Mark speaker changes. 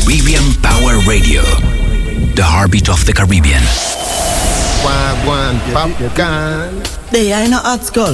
Speaker 1: Caribbean Power Radio, the heartbeat of the Caribbean.
Speaker 2: One, popcorn.
Speaker 3: They ain't no hot skull.